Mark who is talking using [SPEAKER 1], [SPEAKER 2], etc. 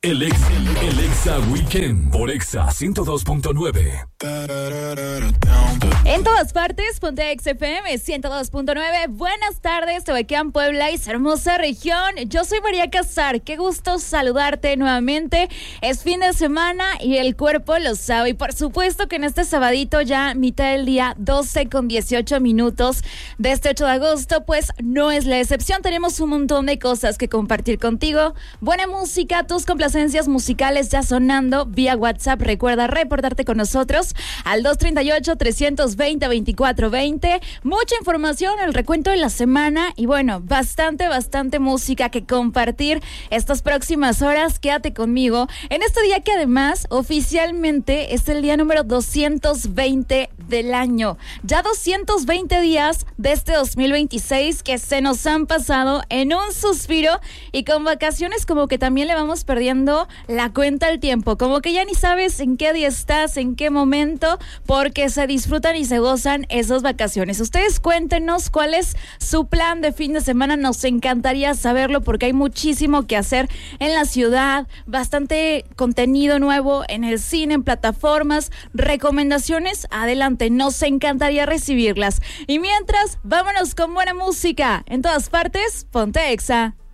[SPEAKER 1] El Exa Weekend por Exa 102.9.
[SPEAKER 2] En todas partes, ponte Exa FM 102.9. Buenas tardes, Tehuacán, Puebla y su hermosa región. Yo soy María Casar, qué gusto saludarte nuevamente. Es fin de semana y el cuerpo lo sabe. Y por supuesto que en este sabadito, ya mitad del día, 12:18 de este 8 de agosto, pues no es la excepción. Tenemos un montón de cosas que compartir contigo. Buena música, tus complacencias musicales ya sonando vía WhatsApp. Recuerda reportarte con nosotros al 238-320-2420. Mucha información, el recuento de la semana y bueno, bastante música que compartir estas próximas horas. Quédate conmigo en este día que además oficialmente es el día número 220 del año. Ya 220 días de este 2026 que se nos han pasado en un suspiro y con vacaciones como que también le vamos perdiendo la cuenta al tiempo, como que ya ni sabes en qué día estás, en qué momento, porque se disfrutan y se gozan esas vacaciones. Ustedes cuéntenos cuál es su plan de fin de semana, nos encantaría saberlo porque hay muchísimo que hacer en la ciudad, bastante contenido nuevo en el cine, en plataformas, recomendaciones, adelante, nos encantaría recibirlas. Y mientras, vámonos con buena música, en todas partes, ponte Exa.